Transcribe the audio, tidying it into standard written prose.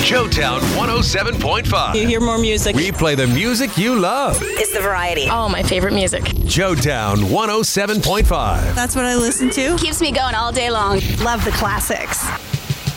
Joetown 107.5. You hear more music. We play the music you love. It's the variety. Oh, my favorite music. Joetown 107.5. That's what I listen to. Keeps me going all day long. Love the classics.